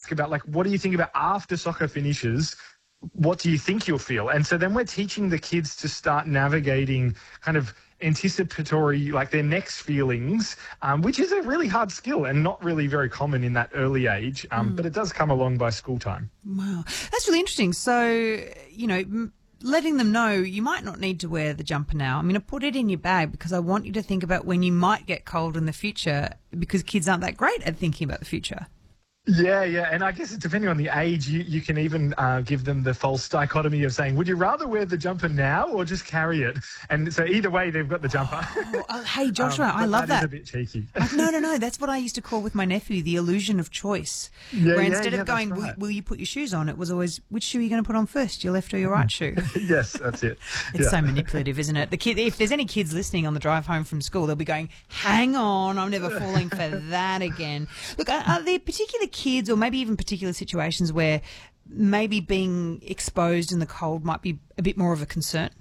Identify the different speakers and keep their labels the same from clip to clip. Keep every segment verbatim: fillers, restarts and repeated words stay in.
Speaker 1: ask about, like, what do you think about after soccer finishes? What do you think you'll feel? And so then we're teaching the kids to start navigating kind of anticipatory, like their next feelings, um, which is a really hard skill and not really very common in that early age, um, mm. but it does come along by school time.
Speaker 2: Wow. That's really interesting. So, you know, m- letting them know you might not need to wear the jumper now. I'm going to put it in your bag because I want you to think about when you might get cold in the future, because kids aren't that great at thinking about the future.
Speaker 1: Yeah, yeah. And I guess depending on the age, you, you can even uh, give them the false dichotomy of saying, would you rather wear the jumper now or just carry it? And so either way, they've got the jumper.
Speaker 2: Oh, oh, hey, Joshua,
Speaker 1: um,
Speaker 2: I love that.
Speaker 1: That is a bit cheeky.
Speaker 2: No, no, no. That's what I used to call with my nephew the illusion of choice.
Speaker 1: Yeah,
Speaker 2: where
Speaker 1: yeah,
Speaker 2: instead
Speaker 1: yeah,
Speaker 2: of going,
Speaker 1: right.
Speaker 2: will, will you put your shoes on? It was always, which shoe are you going to put on first, your left or your right shoe?
Speaker 1: Yes, that's it.
Speaker 2: It's
Speaker 1: yeah.
Speaker 2: so manipulative, isn't it? The kid, if there's any kids listening on the drive home from school, they'll be going, hang on, I'm never falling for that again. Look, are, are there particular kids or maybe even particular situations where maybe being exposed in the cold might be a bit more of a concern?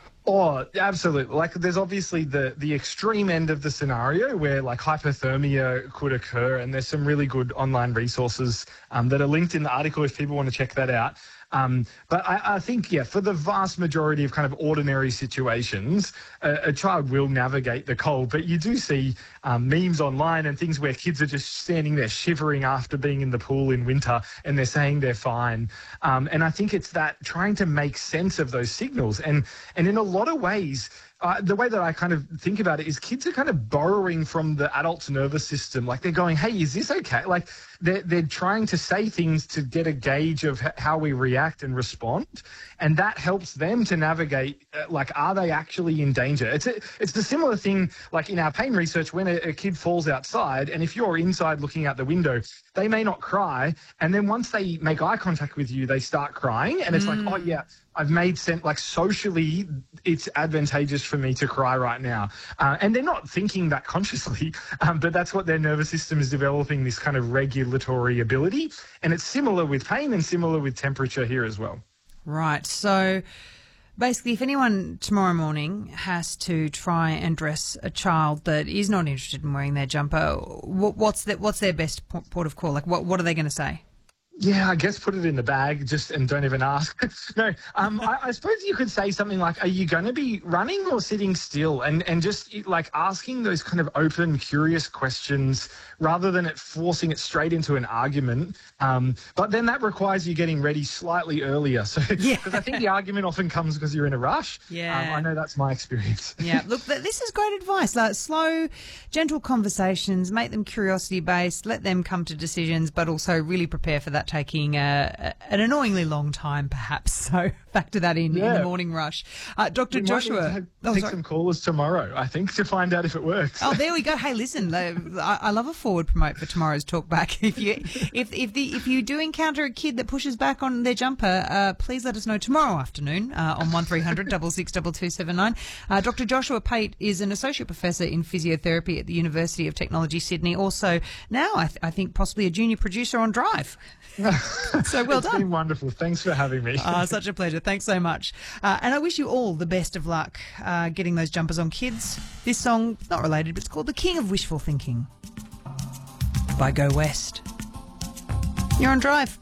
Speaker 1: Oh, absolutely. Like, there's obviously the, the extreme end of the scenario where, like, hypothermia could occur, and there's some really good online resources um, that are linked in the article if people want to check that out. Um, but I, I think, yeah, for the vast majority of kind of ordinary situations, a, a child will navigate the cold. But you do see um, memes online and things where kids are just standing there shivering after being in the pool in winter, and they're saying they're fine. Um, and I think it's that trying to make sense of those signals. And, and in a lot of ways, Uh, the way that I kind of think about it is kids are kind of borrowing from the adult's nervous system. Like, they're going, hey, is this okay? Like, they're, they're trying to say things to get a gauge of h- how we react and respond. And that helps them to navigate, uh, like, are they actually in danger? It's a, it's the similar thing, like in our pain research, when a, a kid falls outside, and if you're inside looking out the window, they may not cry. And then once they make eye contact with you, they start crying. And it's mm. like, oh, yeah, I've made sense. Like, socially, it's advantageous for me to cry right now. Uh, and they're not thinking that consciously, um, but that's what their nervous system is developing, this kind of regulatory ability. And it's similar with pain and similar with temperature here as well.
Speaker 2: Right. So basically, if anyone tomorrow morning has to try and dress a child that is not interested in wearing their jumper, what, what's, the, what's their best port of call? Like, what, what are they going to say?
Speaker 1: Yeah, I guess put it in the bag just and don't even ask. no, um, I, I suppose you could say something like, are you going to be running or sitting still? And and just like asking those kind of open, curious questions rather than it forcing it straight into an argument. Um, but then that requires you getting ready slightly earlier. So
Speaker 2: yeah.
Speaker 1: Because I think the argument often comes because you're in a rush.
Speaker 2: Yeah.
Speaker 1: Um, I know that's my experience.
Speaker 2: Yeah. Look, this is great advice. Like, slow, gentle conversations, make them curiosity-based, let them come to decisions, but also really prepare for that taking uh, an annoyingly long time, perhaps. So factor that in
Speaker 1: yeah.
Speaker 2: in the morning rush. Uh, Doctor
Speaker 1: We
Speaker 2: Joshua.
Speaker 1: might need to
Speaker 2: oh,
Speaker 1: take
Speaker 2: sorry.
Speaker 1: some callers tomorrow, I think, to find out if it works.
Speaker 2: Oh, there we go. Hey, listen, I, I love a forward promote for tomorrow's talkback. If you if if the if you do encounter a kid that pushes back on their jumper, uh, please let us know tomorrow afternoon uh, on one three hundred six six two two seven nine. Uh, Doctor Joshua Pate is an associate professor in physiotherapy at the University of Technology, Sydney. Also now, I, th- I think possibly a junior producer on Drive. So well
Speaker 1: it's
Speaker 2: done.
Speaker 1: It's been wonderful. Thanks for having me.
Speaker 2: Uh, such a pleasure. Thanks so much. Uh, and I wish you all the best of luck uh, getting those jumpers on, kids. This song, it's not related, but it's called The King of Wishful Thinking by Go West. You're on Drive.